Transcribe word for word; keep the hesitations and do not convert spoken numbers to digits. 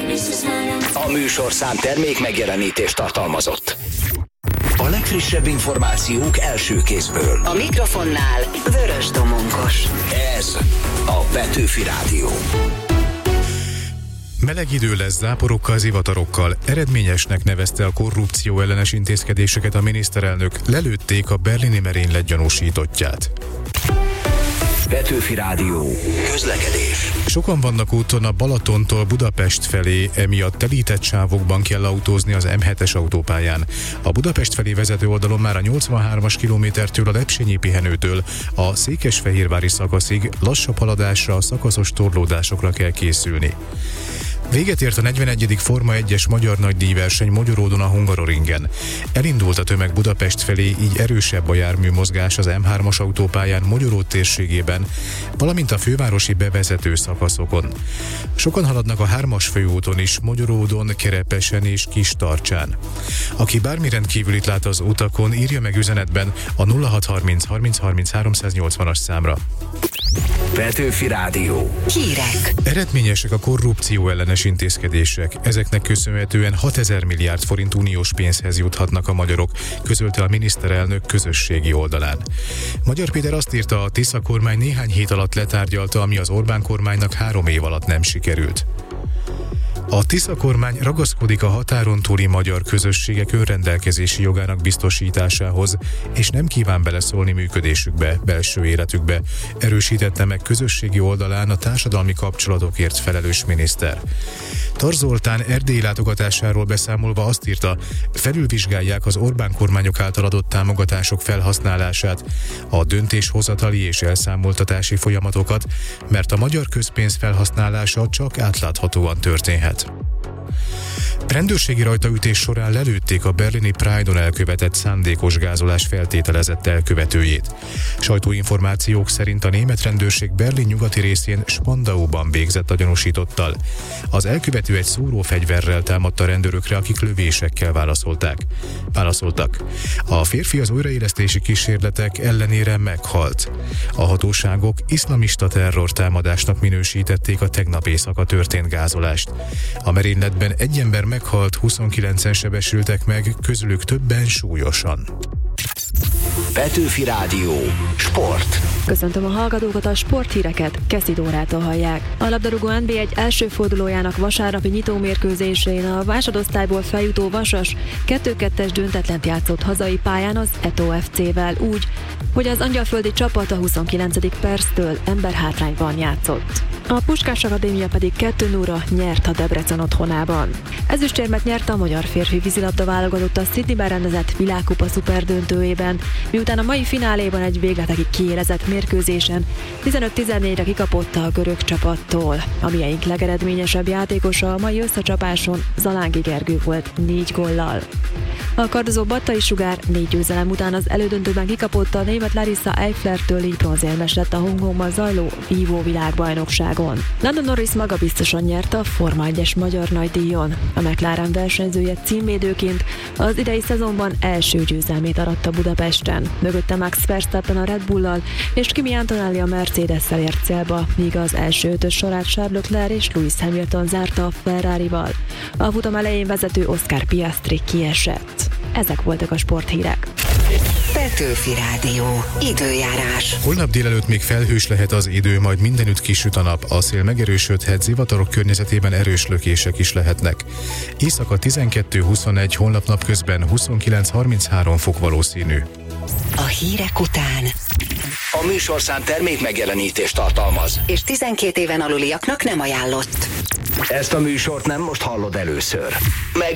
A műsorszám termék megjelenítést tartalmazott. A legfrissebb információk első kézből. A mikrofonnál Vörös Domonkos. Ez a Petőfi Rádió. Meleg idő lesz záporokkal, zivatarokkal. Eredményesnek nevezte a korrupció ellenes intézkedéseket a miniszterelnök. Lelőtték a berlini merénylet gyanúsítottját. Petőfi Rádió. Közlekedés. Sokan vannak úton a Balatontól Budapest felé, emiatt telített sávokban kell autózni az em hetes autópályán. A Budapest felé vezető oldalon már a nyolcvanhármas kilométertől a Lepsényi pihenőtől a székesfehérvári szakaszig lassabb haladásra, a szakaszos torlódásokra kell készülni. Véget ért a negyvenegyedik Forma egyes magyar nagydíjverseny Magyaródon a Hungaroringen. Elindult a tömeg Budapest felé, így erősebb a járműmozgás az em hármas autópályán Magyaród térségében, valamint a fővárosi bevezető szakaszokon. Sokan haladnak a hármas főúton is, Magyaródon, Kerepesen és Kistarcsán. Aki bármi rendkívülit lát az utakon, írja meg üzenetben a nulla hat harminc harminc harminc háromszáznyolcvanas számra. Petőfi Rádió. Hírek. Eredményesek a korrupció ellenes intézkedések. Ezeknek köszönhetően hatezer milliárd forint uniós pénzhez juthatnak a magyarok, közölte a miniszterelnök közösségi oldalán. Magyar Péter azt írta, a Tisza kormány néhány hét alatt letárgyalta, ami az Orbán kormánynak három év alatt nem sikerült. A Tisza kormány ragaszkodik a határon túli magyar közösségek önrendelkezési jogának biztosításához, és nem kíván beleszólni működésükbe, belső életükbe, erősítette meg közösségi oldalán a társadalmi kapcsolatokért felelős miniszter. Tarz Zoltán erdélyi látogatásáról beszámolva azt írta, felülvizsgálják az Orbán kormányok által adott támogatások felhasználását, a döntéshozatali és elszámoltatási folyamatokat, mert a magyar közpénz felhasználása csak átláthatóan történhet. Rendőrségi rajtaütés során lelőtték a berlini Pride-on elkövetett szándékos gázolás feltételezett elkövetőjét. Sajtóinformációk szerint a német rendőrség Berlin nyugati részén Spandauban végzett a gyanúsítottal. Az elkövető egy szúrófegyverrel támadta a rendőrökre, akik lövésekkel válaszolták. Válaszoltak. A férfi az újraélesztési kísérletek ellenére meghalt. A hatóságok iszlamista terrortámadásnak minősítették a tegnap éjszaka történt gázolást. A merényletben egy ember meghalt, huszonkilencen sebesültek meg, közülük többen súlyosan. Petőfi Rádió. Sport. Köszöntöm a hallgatókat, a sporthíreket Keszi Dórától hallják. A labdarúgó en bé egy első fordulójának vasárnapi nyitómérkőzésén a másodosztályból feljutó Vasas kettő kettes döntetlent játszott hazai pályán az Eto ef cével úgy, hogy az angyalföldi csapat a huszonkilencedik perctől emberhátrányban játszott. A Puskás Akadémia pedig kettő nullra nyert a Debrecen otthonában. Ezüstérmet nyert a magyar férfi vízilabda válogatott a Sydneyben rendezett világkupa szuperdöntőjében, miután a mai fináléban egy végletekig kiélezett mérkőzésen tizenöt tizennégyre kikapott a görög csapattól. A mieink legeredményesebb játékosa a mai összecsapáson Zalángi Gergő volt négy góllal. A kardozó Battai Sugár négy győzelem után az elődöntőben kikapott a német Larissa Eiflertől, így bronzérmes lett a Hongkongban zajló vívó világbajnokságon. Lando Norris magabiztosan nyerte a Forma egyes magyar nagydíjon. A McLaren versenyzője címvédőként az idei szezonban első győzelmét aratta Budapesten. Mögötte Max Verstappen a Red Bullal és Kimi Antonelli a Mercedes-szel ért célba, míg az első ötös sorát Charles Leclerc és Lewis Hamilton zárta a Ferrarival. A futam elején vezető Oscar Piastri kiesett. Ezek voltak a sporthírek. Petőfi Rádió. Időjárás. Holnap délelőtt még felhős lehet az idő, majd mindenütt kisüt a nap, a szél megerősödhet, zivatarok környezetében erős lökések is lehetnek. Éjszaka tizenkettő huszonegy, holnap napközben huszonkilenc harminchárom fok valószínű. A hírek után A műsorszám termék megjelenítést tartalmaz, és tizenkét éven aluliaknak nem ajánlott. Ezt a műsort nem most hallod először. Meg